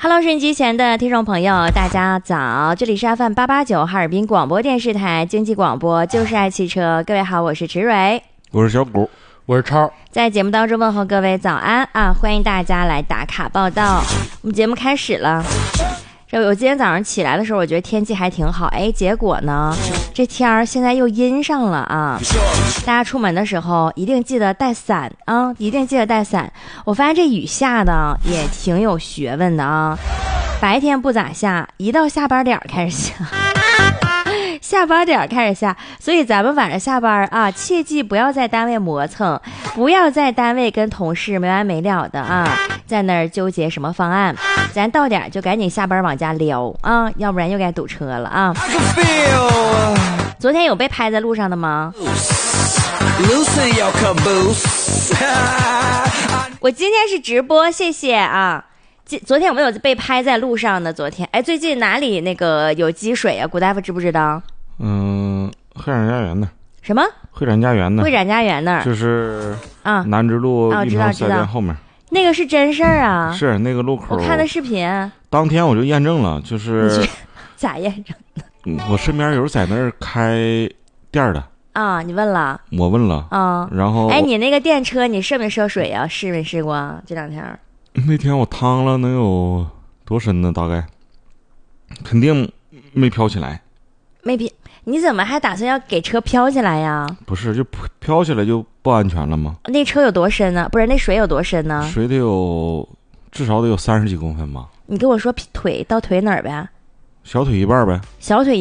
Hello， 收音机前的听众朋友，大家早！这里是 FM889哈尔滨广播电视台经济广播，就是爱汽车。各位好，我是池蕊， 我是小谷， 我是超。 在节目当中问候各位早安啊！欢迎大家来打卡报道。我们节目开始了。我今天早上起来的时候，我觉得天气还挺好，结果呢，这天儿现在又阴上了啊！大家出门的时候一定记得带伞啊，一定记得带伞。我发现这雨下的也挺有学问的啊，白天不咋下，一到下班点开始下。下班点开始下，所以咱们晚上下班啊，切记不要在单位磨蹭，不要在单位跟同事没完没了的啊，在那儿纠结什么方案，咱到点就赶紧下班往家撩啊，要不然又该堵车了啊。昨天有被拍在路上的吗？我今天是直播，谢谢啊。昨天有没有被拍在路上的？昨天最近哪里那个有积水啊？古大夫知不知道？ 会展家园那儿。 什么？ 会展家园那儿。 会展家园那儿就是啊， 南直路运城4店后面。 那个是真事儿啊？ 是那个路口。 我看的视频。 当天我就验证了，就是咋验证的？ 我身边有人在那儿开店的。 啊，你问了？ 我问了啊。然后你那个电车你涉没涉水啊？试没试过这两天？ 那天我趟了能有多深呢？大概肯定没飘起来。 没飘？你怎么还打算要给车飘起来呀？不是，就飘起来就不安全了吗？ 那车有多深呢？不是，那水有多深呢？ 水至少得有30几公分吧。 你跟我说腿到腿哪儿呗？ 小腿一半呗。 小腿